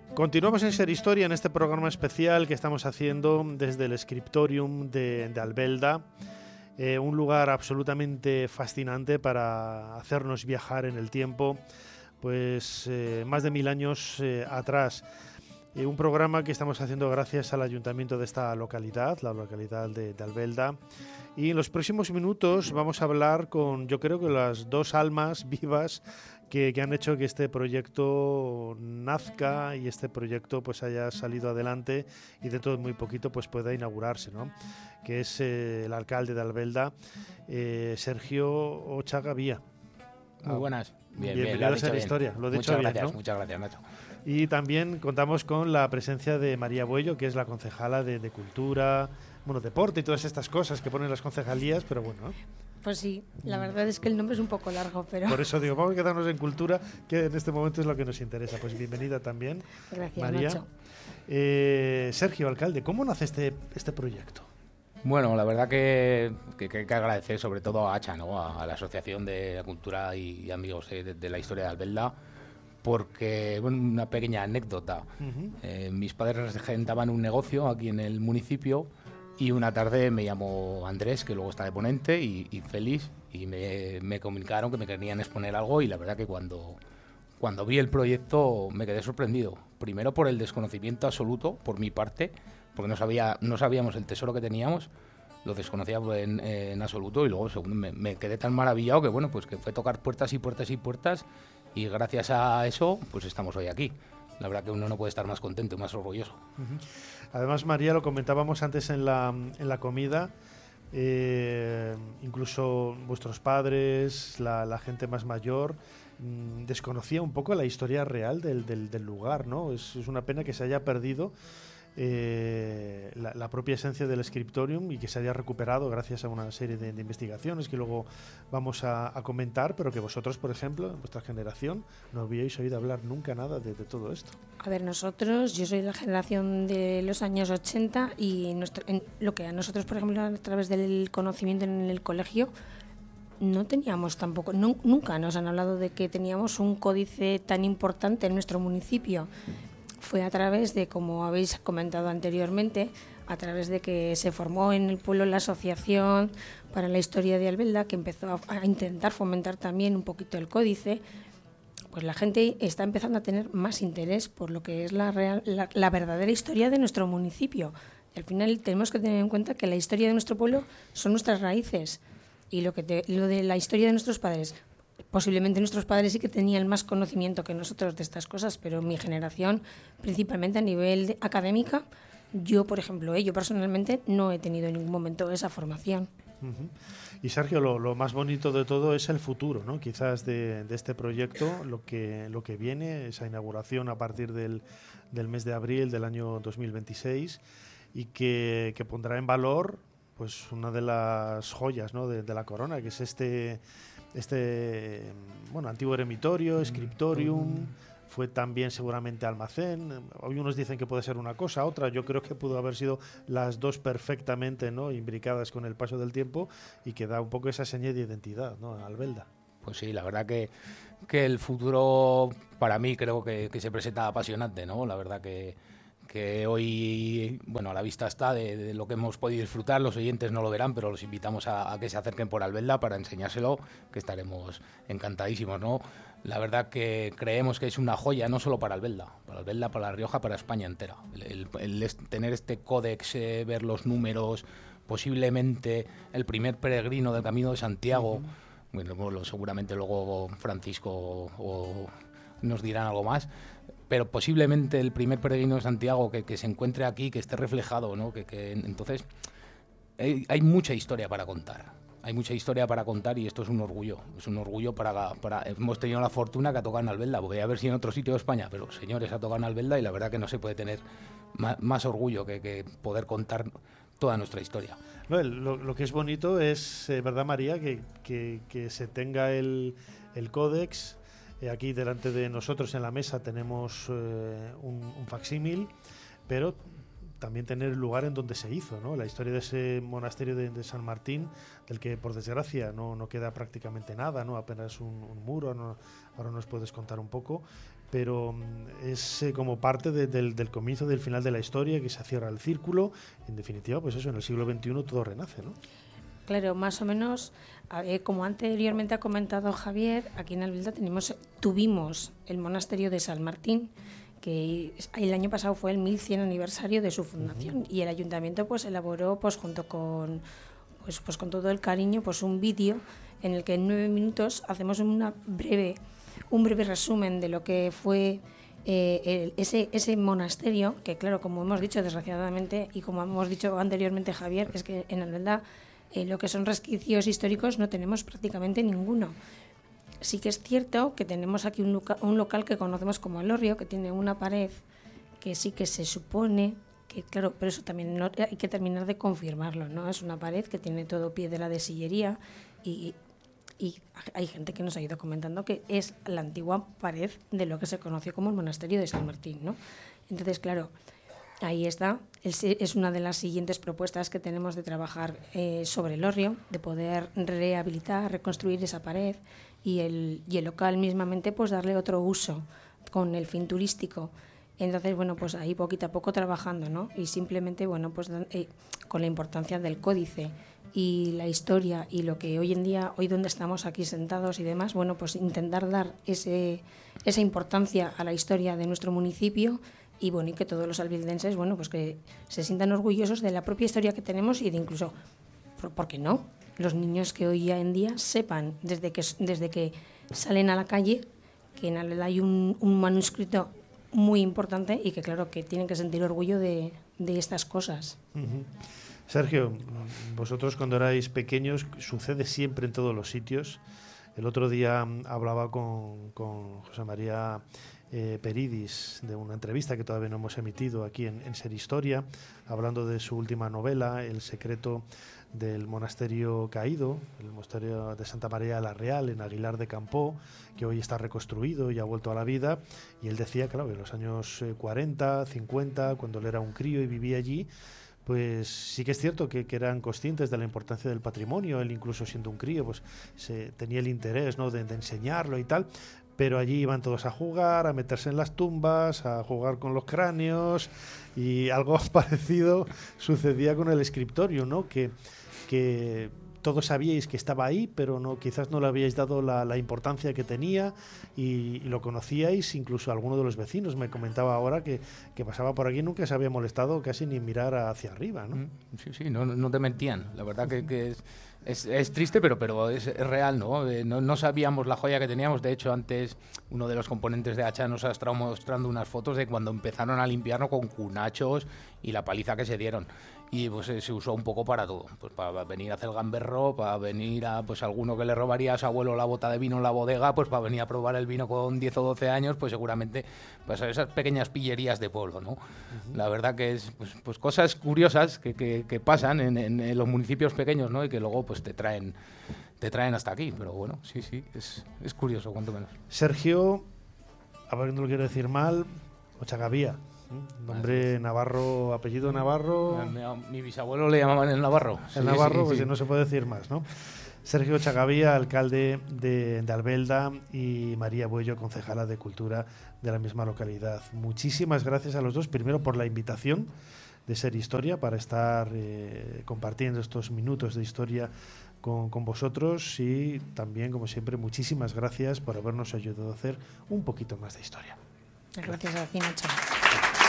Continuamos en Ser Historia, en este programa especial que estamos haciendo desde el Scriptorium de Albelda, un lugar absolutamente fascinante para hacernos viajar en el tiempo, pues más de 1000 años atrás. Un programa que estamos haciendo gracias al ayuntamiento de esta localidad, la localidad de Albelda. Y en los próximos minutos vamos a hablar con, yo creo que las dos almas vivas que han hecho que este proyecto nazca y este proyecto pues haya salido adelante y dentro de muy poquito pues pueda inaugurarse, ¿no? Que es el alcalde de Albelda, Sergio Ochaga Vía. Muy buenas. Bienvenido a Ser Historia. Lo he dicho bien, ¿no? Muchas gracias, Nacho. Y también contamos con la presencia de María Buello, que es la concejala de Cultura, bueno, deporte y todas estas cosas que ponen las concejalías, pero bueno, ¿no? Pues sí, la verdad es que el nombre es un poco largo, pero... Por eso digo, vamos a quedarnos en cultura, que en este momento es lo que nos interesa. Pues bienvenida también, gracias, María. Nacho. Sergio, alcalde, ¿cómo nace este proyecto? Bueno, la verdad que agradecer sobre todo a ACHA, ¿no? A la Asociación de la Cultura y Amigos de la Historia de Albelda, porque, bueno, una pequeña anécdota. Mis padres regentaban un negocio aquí en el municipio y una tarde me llamó Andrés, que luego está de ponente, y Félix, y me comunicaron que me querían exponer algo, y la verdad que cuando vi el proyecto me quedé sorprendido. Primero por el desconocimiento absoluto, por mi parte, porque no sabíamos el tesoro que teníamos, lo desconocía en absoluto, y luego segundo me quedé tan maravillado que bueno, pues que fue tocar puertas y puertas y puertas, y gracias a eso pues estamos hoy aquí. La verdad que uno no puede estar más contento y más orgulloso. Además, María, lo comentábamos antes en la comida, incluso vuestros padres, la gente más mayor, desconocía un poco la historia real del lugar, ¿no? Es una pena que se haya perdido la propia esencia del Scriptorium y que se haya recuperado gracias a una serie de investigaciones que luego vamos a comentar, pero que vosotros, por ejemplo, en vuestra generación, no habíais oído hablar nunca nada de todo esto. A ver, yo soy de la generación de los años 80 y lo que a nosotros, por ejemplo, a través del conocimiento en el colegio, no teníamos tampoco, nunca nos han hablado de que teníamos un códice tan importante en nuestro municipio. Fue a través de, como habéis comentado anteriormente, a través de que se formó en el pueblo la Asociación para la Historia de Albelda, que empezó a intentar fomentar también un poquito el códice. Pues la gente está empezando a tener más interés por lo que es la verdadera historia de nuestro municipio. Y al final tenemos que tener en cuenta que la historia de nuestro pueblo son nuestras raíces. Y lo de la historia de nuestros padres, posiblemente nuestros padres sí que tenían más conocimiento que nosotros de estas cosas, pero mi generación, principalmente a nivel académica, yo, por ejemplo, yo personalmente no he tenido en ningún momento esa formación. Y Sergio, lo más bonito de todo es el futuro, ¿no? Quizás de este proyecto, lo que viene, esa inauguración a partir del mes de abril del año 2026 y que pondrá en valor pues una de las joyas, ¿no? de la corona, que es este antiguo eremitorio, Scriptorium. Fue también seguramente almacén. Hoy unos dicen que puede ser una cosa, otra. Yo creo que pudo haber sido las dos perfectamente, ¿no? Imbricadas con el paso del tiempo y que da un poco esa seña de identidad, ¿no? A Albelda. Pues sí, la verdad que el futuro para mí creo que se presenta apasionante, ¿no? La verdad que hoy, bueno, a la vista está de lo que hemos podido disfrutar. Los oyentes no lo verán, pero los invitamos a que se acerquen por Albelda para enseñárselo, que estaremos encantadísimos, ¿no? La verdad que creemos que es una joya, no solo para Albelda, para La Rioja, para España entera. El tener este códex, ver los números, posiblemente el primer peregrino del Camino de Santiago, bueno, seguramente luego Francisco nos dirán algo más, pero posiblemente el primer peregrino de Santiago que se encuentre aquí, que esté reflejado, ¿no? Entonces hay mucha historia para contar. Hay mucha historia para contar y esto es un orgullo. Es un orgullo para hemos tenido la fortuna que ha tocado en Albelda. Voy a ver si en otro sitio de España, pero señores, ha tocado en Albelda y la verdad que no se puede tener más orgullo que poder contar toda nuestra historia. No, lo que es bonito es, ¿verdad, María? Que se tenga el códex. Aquí delante de nosotros en la mesa tenemos un facsímil, pero también tener el lugar en donde se hizo, ¿no? La historia de ese monasterio de San Martín, del que por desgracia no queda prácticamente nada, ¿no? Apenas un muro, ahora nos puedes contar un poco, pero es como parte del comienzo, del final de la historia, que se cierra el círculo. En definitiva, pues eso, en el siglo XXI todo renace, ¿no? Claro, más o menos, como anteriormente ha comentado Javier, aquí en Albelda tuvimos el monasterio de San Martín, que el año pasado fue el 1100 aniversario de su fundación, y el ayuntamiento pues elaboró pues junto con con todo el cariño pues un vídeo en el que en 9 minutos hacemos un breve resumen de lo que fue ese monasterio, que claro, como hemos dicho desgraciadamente y como hemos dicho anteriormente Javier, es que en Albelda lo que son resquicios históricos no tenemos prácticamente ninguno. Sí que es cierto que tenemos aquí un local que conocemos como El Hórreo, que tiene una pared que sí que se supone que, claro, pero eso también hay que terminar de confirmarlo, ¿no? Es una pared que tiene todo piedra de sillería y hay gente que nos ha ido comentando que es la antigua pared de lo que se conoció como el monasterio de San Martín, ¿no? Entonces, claro, ahí está. Es una de las siguientes propuestas que tenemos de trabajar sobre El Hórreo, de poder rehabilitar, reconstruir esa pared y el local mismamente pues darle otro uso con el fin turístico. Entonces, bueno, pues ahí poquito a poco trabajando, ¿no? Y simplemente, bueno, pues con la importancia del códice y la historia y lo que hoy en día, hoy donde estamos aquí sentados y demás, bueno, pues intentar dar esa importancia a la historia de nuestro municipio y, bueno, y que todos los albeldenses, bueno, pues que se sientan orgullosos de la propia historia que tenemos y de incluso, ¿por qué no?, los niños que hoy en día sepan, desde que salen a la calle, que en Albelda hay un manuscrito muy importante y que, claro, que tienen que sentir orgullo de estas cosas. Uh-huh. Sergio, vosotros cuando erais pequeños, sucede siempre en todos los sitios. El otro día hablaba con José María Peridis de una entrevista que todavía no hemos emitido aquí en Ser Historia, hablando de su última novela, El secreto del monasterio caído, el monasterio de Santa María de la Real en Aguilar de Campoo, que hoy está reconstruido y ha vuelto a la vida. Y él decía, claro, que en los años 40, 50, cuando él era un crío y vivía allí, pues sí que es cierto que eran conscientes de la importancia del patrimonio. Él, incluso siendo un crío, pues tenía el interés, ¿no?, de enseñarlo y tal, pero allí iban todos a jugar, a meterse en las tumbas, a jugar con los cráneos, y algo parecido sucedía con el escriptorio, ¿no?, que todos sabíais que estaba ahí, pero quizás no le habíais dado la importancia que tenía, y lo conocíais. Incluso alguno de los vecinos me comentaba ahora que pasaba por aquí y nunca se había molestado casi ni mirar hacia arriba, ¿no? Sí, no te mentían. La verdad que es triste, pero es real, ¿no? No sabíamos la joya que teníamos. De hecho, antes uno de los componentes de Hacha nos ha estado mostrando unas fotos de cuando empezaron a limpiarlo con cunachos y la paliza que se dieron. Y pues se usó un poco para todo, pues para venir a hacer el gamberro, para venir a pues alguno que le robaría a su abuelo la bota de vino en la bodega, pues para venir a probar el vino con 10 o 12 años, pues seguramente pues esas pequeñas pillerías de pueblo, ¿no? Uh-huh. La verdad que es pues cosas curiosas que pasan en los municipios pequeños, ¿no? Y que luego pues te traen hasta aquí, pero bueno, sí, es curioso, cuanto menos. Sergio, a ver, no lo quiero decir mal, Ochagavía. Nombre navarro, apellido navarro. Mi bisabuelo le llamaban el Navarro. El Navarro, pues no se puede decir más, ¿no? Sergio Ochagavía, alcalde de Albelda, y María Buello, concejala de Cultura de la misma localidad. Muchísimas gracias a los dos, primero por la invitación de Ser Historia, para estar compartiendo estos minutos de historia con vosotros, y también, como siempre, muchísimas gracias por habernos ayudado a hacer un poquito más de historia. Gracias a ti, Nacho.